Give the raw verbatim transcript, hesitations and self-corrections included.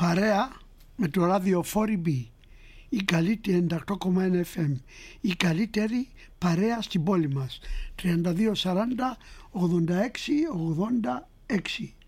παρέα με το ραδιοφόρι μπι, η καλύτερη ενενήντα οκτώ κόμμα ένα εφ εμ, η καλύτερη παρέα στην πόλη μας. Τριάντα δύο σαράντα ογδόντα έξι ογδόντα έξι.